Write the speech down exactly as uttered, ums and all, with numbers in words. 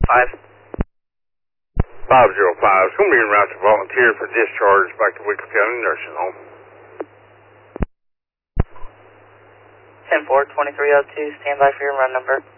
five. five zero five. It's going to be en route to volunteer for discharge back to Wickles County Nursing Home. ten four, twenty-three oh two, stand by for your run number.